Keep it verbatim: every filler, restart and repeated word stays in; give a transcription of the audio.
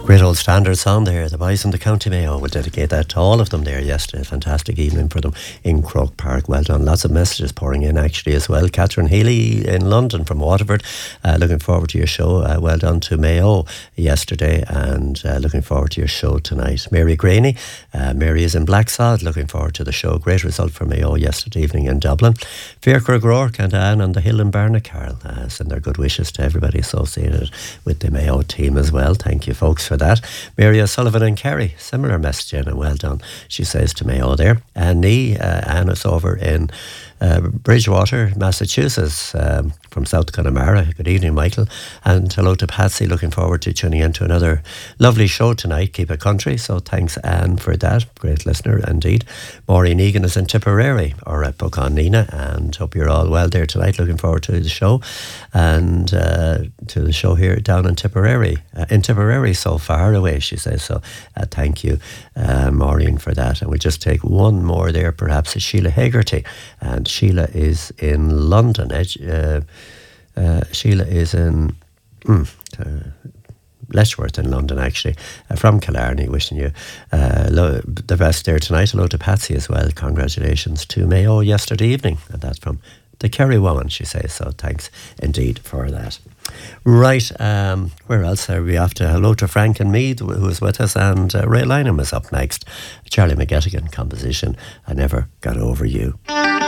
Great old standard song there. The boys from the County Mayo. We'll dedicate that to all of them there yesterday. Fantastic evening for them in Croke Park. Well done. Lots of messages pouring in actually as well. Catherine Healy in London from Waterford. Uh, looking forward to your show. Uh, well done to Mayo yesterday and uh, looking forward to your show tonight. Mary Graney. Uh, Mary is in Blacksod. Looking forward to the show. Great result for Mayo yesterday evening in Dublin. Fiacre O'Rourke and Anne on the Hill in Barnacarl. Uh, send their good wishes to everybody associated with the Mayo team as well. Thank you folks for that. Mary O'Sullivan and Kerry, similar message in and well done, she says to Mayo there. And Nee, uh, Anna's over in uh, Bridgewater, Massachusetts, um, from South Connemara. Good evening, Michael. And hello to Patsy, looking forward to tuning in to another lovely show tonight, Keep It Country. So thanks, Anne, for that. Great listener indeed. Maureen Egan is in Tipperary, or at Buchan-Nina, and hope you're all well there tonight. Looking forward to the show and uh, to the show here down in Tipperary. Uh, in Tipperary, so far away, she says. So uh, thank you, uh, Maureen, for that. And we'll just take one more there, perhaps, is Sheila Hegarty. And Sheila is in London. Uh, uh, Sheila is in mm, uh, Letchworth in London, actually, uh, from Killarney. Wishing you uh, lo- the best there tonight. Hello to Patsy as well. Congratulations to Mayo yesterday evening. And that's from the Kerry woman, she says. So thanks indeed for that. Right, um, where else are we after? Hello to Frank and Mead, who is with us, and uh, Ray Lynham is up next. Charlie McGettigan composition, I Never Got Over You.